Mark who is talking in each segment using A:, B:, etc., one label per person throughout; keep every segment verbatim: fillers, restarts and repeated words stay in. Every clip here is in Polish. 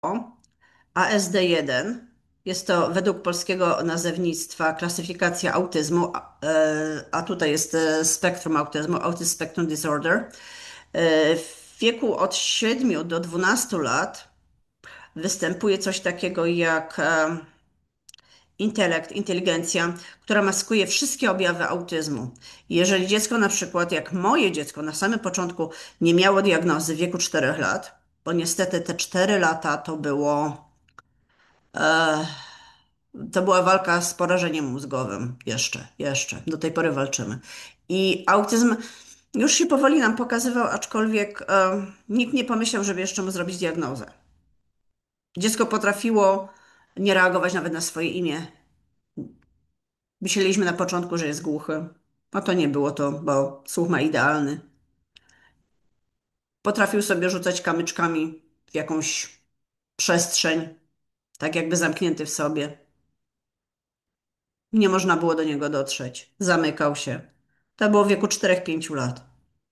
A: A S D jeden. Jest to według polskiego nazewnictwa klasyfikacja autyzmu, a e, a tutaj jest e, spektrum autyzmu, Autism Spectrum Disorder. E, W wieku od siedmiu do dwunastu lat występuje coś takiego jak e, intelekt, inteligencja, która maskuje wszystkie objawy autyzmu. Jeżeli dziecko, na przykład jak moje dziecko na samym początku nie miało diagnozy w wieku czterech lat, bo niestety te cztery lata to było, e, to była walka z porażeniem mózgowym. Jeszcze, jeszcze. Do tej pory walczymy. I autyzm już się powoli nam pokazywał, aczkolwiek e, nikt nie pomyślał, żeby jeszcze mu zrobić diagnozę. Dziecko potrafiło nie reagować nawet na swoje imię. Myśleliśmy na początku, że jest głuchy. A to nie było to, bo słuch ma idealny. Potrafił sobie rzucać kamyczkami w jakąś przestrzeń, tak jakby zamknięty w sobie. Nie można było do niego dotrzeć. Zamykał się. To było w wieku czterech pięciu lat.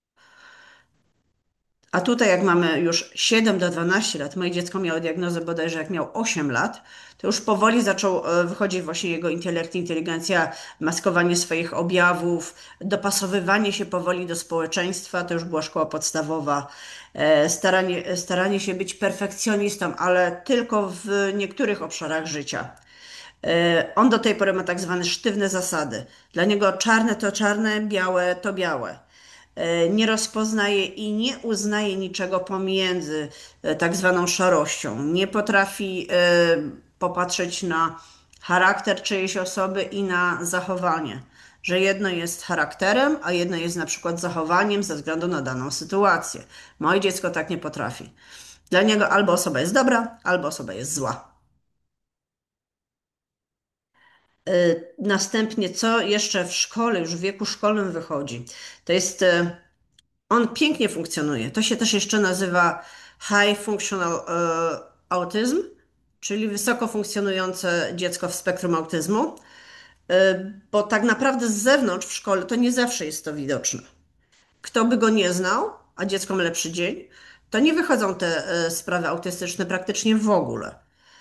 A: A tutaj, jak mamy już siedem do dwunastu lat, moje dziecko miało diagnozę bodajże jak miał osiem lat, to już powoli zaczął e, wychodzić właśnie jego intelekt, inteligencja, maskowanie swoich objawów, dopasowywanie się powoli do społeczeństwa, to już była szkoła podstawowa, e, staranie, staranie się być perfekcjonistą, ale tylko w niektórych obszarach życia. E, On do tej pory ma tak zwane sztywne zasady. Dla niego czarne to czarne, białe to białe. E, Nie rozpoznaje i nie uznaje niczego pomiędzy e, tak zwaną szarością. Nie potrafi e, popatrzeć na charakter czyjejś osoby i na zachowanie. Że jedno jest charakterem, a jedno jest na przykład zachowaniem ze względu na daną sytuację. Moje dziecko tak nie potrafi. Dla niego albo osoba jest dobra, albo osoba jest zła. Y, Następnie, co jeszcze w szkole, już w wieku szkolnym wychodzi, to jest, y, on pięknie funkcjonuje. To się też jeszcze nazywa High Functional y, Autism, czyli wysoko funkcjonujące dziecko w spektrum autyzmu, y, bo tak naprawdę z zewnątrz w szkole to nie zawsze jest to widoczne. Kto by go nie znał, a dziecko ma lepszy dzień, to nie wychodzą te y, sprawy autystyczne praktycznie w ogóle.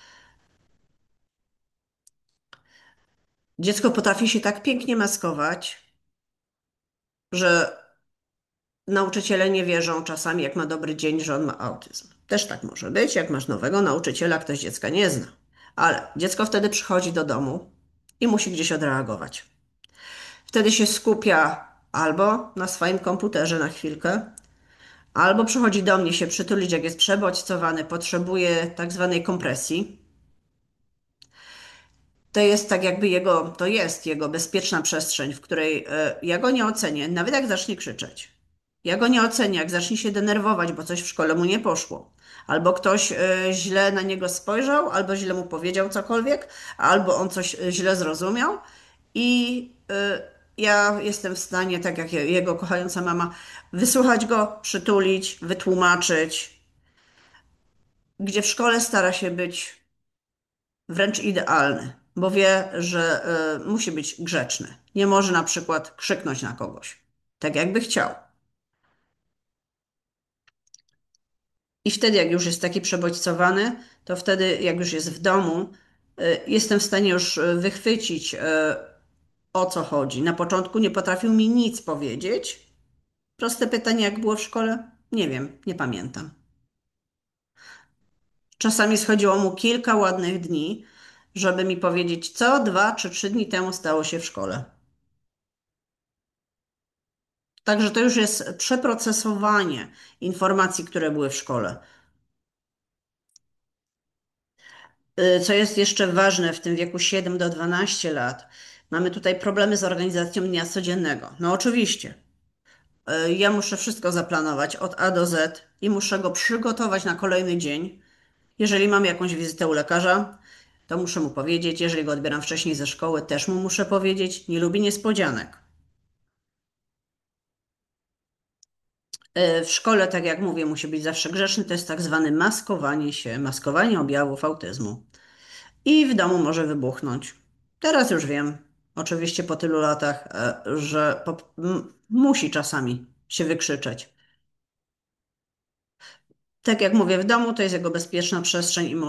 A: Dziecko potrafi się tak pięknie maskować, że nauczyciele nie wierzą czasami, jak ma dobry dzień, że on ma autyzm. Też tak może być, jak masz nowego nauczyciela, ktoś dziecka nie zna. Ale dziecko wtedy przychodzi do domu i musi gdzieś odreagować. Wtedy się skupia albo na swoim komputerze na chwilkę, albo przychodzi do mnie się przytulić, jak jest przebodźcowany, potrzebuje tak zwanej kompresji. To jest tak jakby jego, to jest jego bezpieczna przestrzeń, w której e, ja go nie ocenię, nawet jak zacznie krzyczeć. Ja go nie ocenię, jak zacznie się denerwować, bo coś w szkole mu nie poszło. Albo ktoś e, źle na niego spojrzał, albo źle mu powiedział cokolwiek, albo on coś e, źle zrozumiał. I e, ja jestem w stanie, tak jak je- jego kochająca mama, wysłuchać go, przytulić, wytłumaczyć, gdzie w szkole stara się być wręcz idealny, bo wie, że y, musi być grzeczny. Nie może na przykład krzyknąć na kogoś, tak jakby chciał. I wtedy, jak już jest taki przebodźcowany, to wtedy, jak już jest w domu, y, jestem w stanie już y, wychwycić, y, o co chodzi. Na początku nie potrafił mi nic powiedzieć. Proste pytanie, jak było w szkole? Nie wiem, nie pamiętam. Czasami schodziło mu kilka ładnych dni, żeby mi powiedzieć, co dwa czy trzy dni temu stało się w szkole. Także to już jest przeprocesowanie informacji, które były w szkole. Y, Co jest jeszcze ważne w tym wieku siedem do dwunastu lat, mamy tutaj problemy z organizacją dnia codziennego. No oczywiście, y, ja muszę wszystko zaplanować od A do Z i muszę go przygotować na kolejny dzień. Jeżeli mam jakąś wizytę u lekarza, to muszę mu powiedzieć. Jeżeli go odbieram wcześniej ze szkoły, też mu muszę powiedzieć. Nie lubi niespodzianek. Y, W szkole, tak jak mówię, musi być zawsze grzeczny. To jest tak zwane maskowanie się, maskowanie objawów autyzmu. I w domu może wybuchnąć. Teraz już wiem, oczywiście po tylu latach, e, że po, m, musi czasami się wykrzyczeć. Tak jak mówię, w domu to jest jego bezpieczna przestrzeń i